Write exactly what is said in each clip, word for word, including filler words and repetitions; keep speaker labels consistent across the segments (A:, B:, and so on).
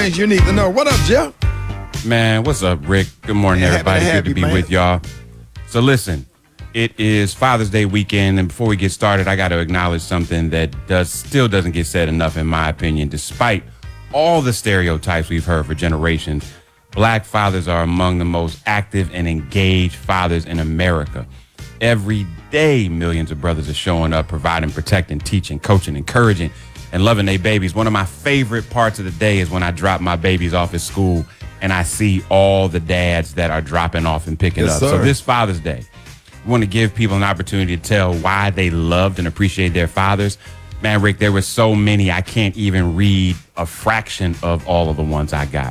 A: things you need to know. What up, Jeff?
B: Man, what's up, Rick? Good morning,
A: Yeah,
B: everybody.
A: happy to have
B: Good to
A: you,
B: be
A: man.
B: with y'all. So listen, it is Father's Day weekend, and before we get started, I got to acknowledge something that does still doesn't get said enough, in my opinion. Despite all the stereotypes we've heard for generations, black fathers are among the most active and engaged fathers in America. Every day, millions of brothers are showing up, providing, protecting, teaching, coaching, encouraging, and loving their babies. One of my favorite parts of the day is when I drop my babies off at school and I see all the dads that are dropping off and picking
A: Yes,
B: up.
A: sir.
B: So this Father's Day, we want to give people an opportunity to tell why they loved and appreciate their fathers. Man, Rick, there were so many, I can't even read a fraction of all of the ones I got.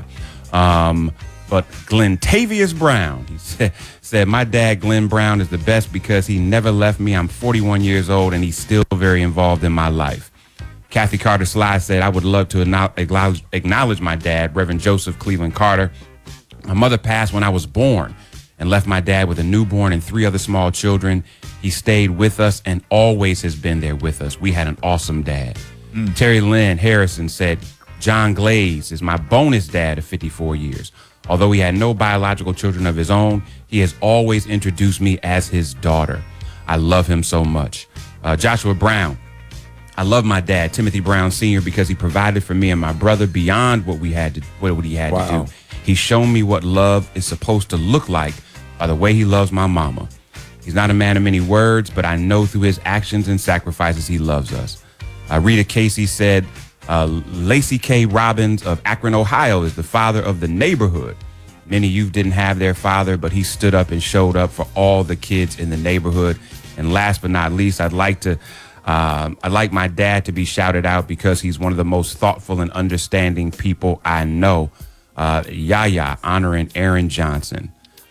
B: Um, but Glentavious Brown, he said, said, my dad, Glenn Brown, is the best because he never left me. I'm forty-one years old and he's still very involved in my life. Kathy Carter Sly said, I would love to acknowledge, acknowledge my dad, Reverend Joseph Cleveland Carter. My mother passed when I was born and left my dad with a newborn and three other small children. He stayed with us and always has been there with us. We had an awesome dad. Mm. Terry Lynn Harrison said, John Glaze is my bonus dad of fifty-four years. Although he had no biological children of his own, he has always introduced me as his daughter. I love him so much. Uh, Joshua Brown, I love my dad, Timothy Brown Senior, because he provided for me and my brother beyond what we had to, what he had
A: Wow.
B: to do. He's shown me what love is supposed to look like by the way he loves my mama. He's not a man of many words, but I know through his actions and sacrifices he loves us. Uh, Rita Casey said, uh, Lacey K. Robbins of Akron, Ohio is the father of the neighborhood. Many youth didn't have their father, but he stood up and showed up for all the kids in the neighborhood. And last but not least, I'd like to, um, I'd like my dad to be shouted out because he's one of the most thoughtful and understanding people I know. Uh, Yaya, honoring Aaron Johnson.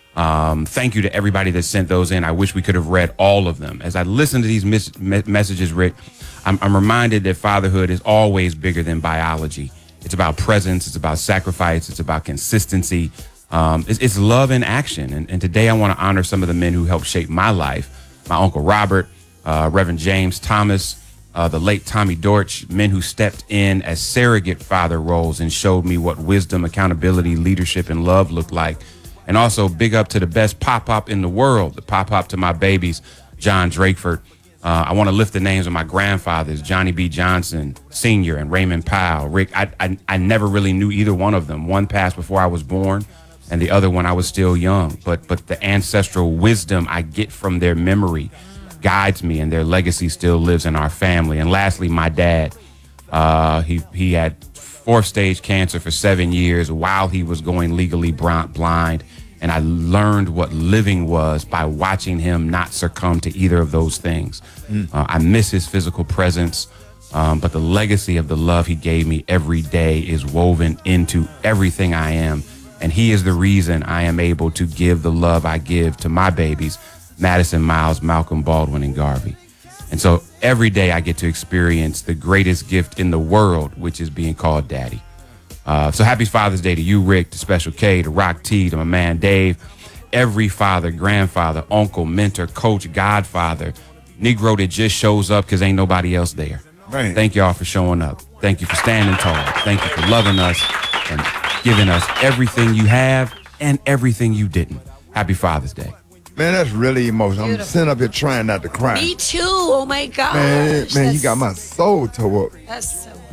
B: Um, thank you to everybody that sent those in. I wish we could have read all of them. As I listen to these mis- me- messages, Rick, I'm, I'm reminded that fatherhood is always bigger than biology. It's about presence. It's about sacrifice. It's about consistency. Um, it's, it's love in action. And, and today I want to honor some of the men who helped shape my life. My Uncle Robert, uh, Reverend James Thomas, uh, the late Tommy Dortch, men who stepped in as surrogate father roles and showed me what wisdom, accountability, leadership, and love looked like. And also big up to the best pop-pop in the world, the pop-pop to my babies, John Drakeford. Uh, I want to lift the names of my grandfathers, Johnny B. Johnson Senior and Raymond Powell. Rick, I, I I never really knew either one of them. One passed before I was born, and the other one I was still young. But but the ancestral wisdom I get from their memory guides me, and their legacy still lives in our family. And lastly, my dad. Uh, he he had fourth stage cancer for seven years while he was going legally blind. And I learned what living was by watching him not succumb to either of those things. Mm. Uh, I miss his physical presence, um, but the legacy of the love he gave me every day is woven into everything I am. And he is the reason I am able to give the love I give to my babies, Madison, Miles, Malcolm, Baldwin, and Garvey. And so every day I get to experience the greatest gift in the world, which is being called daddy. Uh, so happy Father's Day to you, Rick, to Special K, to Rock T, to my man Dave, every father, grandfather, uncle, mentor, coach, godfather, Negro that just shows up because ain't nobody else there.
A: Right.
B: Thank y'all for showing up. Thank you for standing tall. Thank you for loving us and giving us everything you have and everything you didn't. Happy Father's Day.
A: Man, that's really emotional.
C: Beautiful.
A: I'm sitting up here trying not to cry.
C: Me too. Oh my gosh.
A: Man, man, you
C: That's-
A: got my soul tore up.
C: That's so